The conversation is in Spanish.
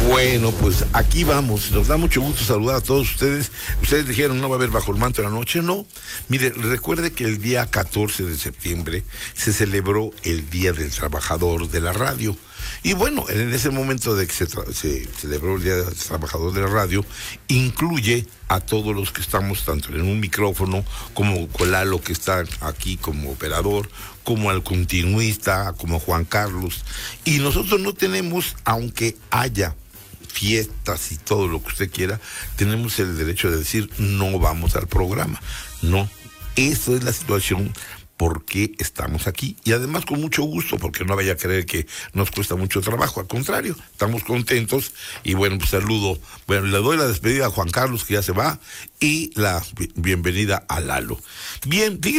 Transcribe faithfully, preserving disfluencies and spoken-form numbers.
Bueno, pues aquí vamos. Nos da mucho gusto saludar a todos ustedes. Ustedes dijeron, ¿no va a haber Bajo el Manto de la Noche? No. Mire, recuerde que el día catorce de septiembre se celebró el Día del Trabajador de la Radio. Y bueno, en ese momento de que se, se celebró el Día del Trabajador de la Radio, incluye a todos los que estamos tanto en un micrófono, como con Lalo, que está aquí como operador, como al continuista, como Juan Carlos. Y nosotros no tenemos, aunque haya fiestas y todo lo que usted quiera, tenemos el derecho de decir no vamos al programa. No, eso es la situación. ¿Por qué estamos aquí? Y además con mucho gusto, porque no vaya a creer que nos cuesta mucho trabajo, al contrario, estamos contentos. Y bueno, pues saludo, bueno, le doy la despedida a Juan Carlos, que ya se va, y la bienvenida a Lalo. Bien, fíjese.